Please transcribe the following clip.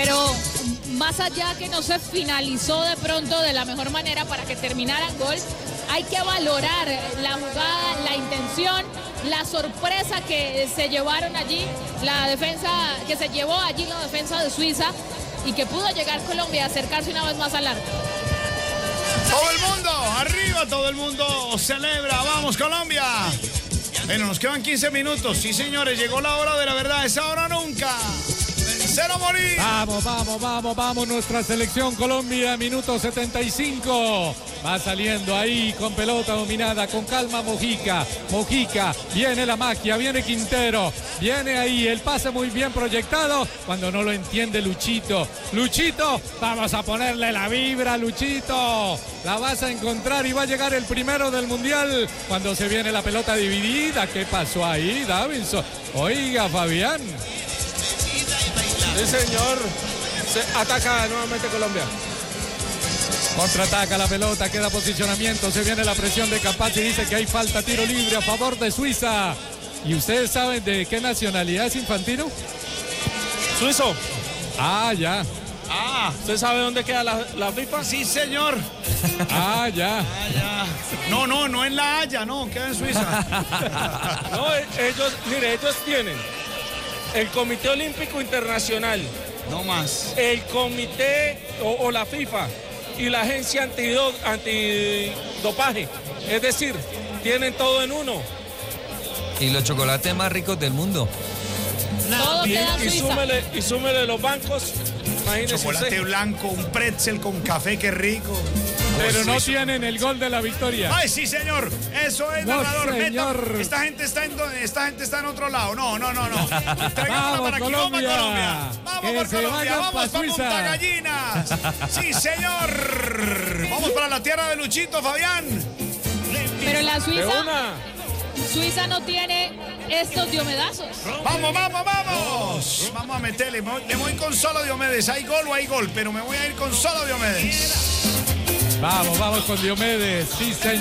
Pero más allá que no se finalizó de pronto de la mejor manera para que terminaran gol, hay que valorar la jugada, la intención, la sorpresa que se llevaron allí, la defensa que se llevó allí la defensa de Suiza y que pudo llegar Colombia a acercarse una vez más al arco. Todo el mundo, arriba, todo el mundo celebra. Vamos, Colombia. Bueno, nos quedan 15 minutos. Sí, señores, llegó la hora de la verdad. Esa hora nunca. Vencer o morir. Vamos, nuestra selección Colombia, minuto 75. Va saliendo ahí con pelota dominada, con calma Mojica, viene la magia, viene Quintero, viene ahí el pase muy bien proyectado, cuando no lo entiende Luchito, vamos a ponerle la vibra, Luchito, la vas a encontrar y va a llegar el primero del Mundial, cuando se viene la pelota dividida. ¿Qué pasó ahí, Davinson? Oiga, Fabián. Sí, señor, se ataca nuevamente Colombia. Contraataca la pelota, queda posicionamiento, se viene la presión de Campazzi, dice que hay falta, tiro libre a favor de Suiza. ¿Y ustedes saben de qué nacionalidad es Infantino? Suizo. Ah, ya. Ah, ¿usted sabe dónde queda la FIFA? Sí, señor. Ah, ya. No en La Haya, no, queda en Suiza. No, ellos tienen el Comité Olímpico Internacional. No más. El comité o la FIFA y la agencia antidopaje. Es decir, tienen todo en uno. Y los chocolates más ricos del mundo. Todo queda en Suiza. Y súmele los bancos. Imagínese Chocolate usted. blanco, un pretzel con café, qué rico. Pero no tienen el gol de la victoria. Ay, sí, señor. Eso es, No, narrador. señor. Esta gente está en otro lado. No. Vamos, para aquí, Colombia. Vamos Que por se Colombia. vayan Vamos pa' para Suiza. Punta Gallinas. Sí, señor. Vamos para la tierra de Luchito, Fabián. Pero la De una. Suiza no tiene estos diomedazos. Vamos. Vamos a meterle. Le voy con solo Diomedes. Hay gol o hay gol, pero me voy a ir con solo Diomedes. Vamos con Diomedes, sí, señor.